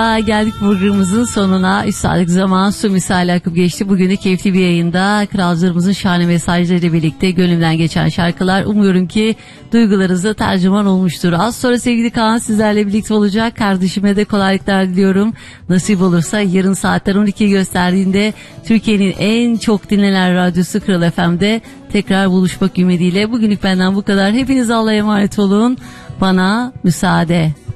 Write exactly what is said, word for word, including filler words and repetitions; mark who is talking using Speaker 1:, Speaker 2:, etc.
Speaker 1: Geldik programımızın sonuna. üç saatlik zaman su misali akıp geçti. Bugün de keyifli bir yayında kralcılarımızın şahane mesajlarıyla birlikte gönlümden geçen şarkılar. Umuyorum ki duygularınıza tercüman olmuştur. Az sonra sevgili Kaan sizlerle birlikte olacak. Kardeşime de kolaylıklar diliyorum. Nasip olursa yarın saatler on ikiyi gösterdiğinde Türkiye'nin en çok dinlenen radyosu Kral F M'de tekrar buluşmak ümidiyle. Bugünlük benden bu kadar. Hepiniz Allah'a emanet olun. Bana müsaade.